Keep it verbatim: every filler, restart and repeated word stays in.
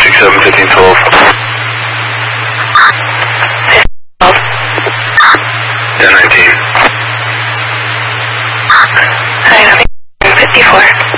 six seven, fifteen twelve. ten nineteen. Hi, fifty-four.